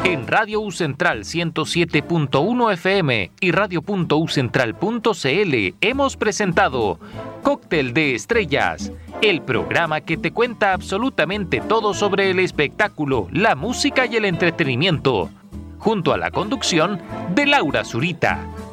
En Radio U Central 107.1 FM y radio.ucentral.cl hemos presentado Cóctel de Estrellas, el programa que te cuenta absolutamente todo sobre el espectáculo, la música y el entretenimiento, junto a la conducción de Laura Zurita.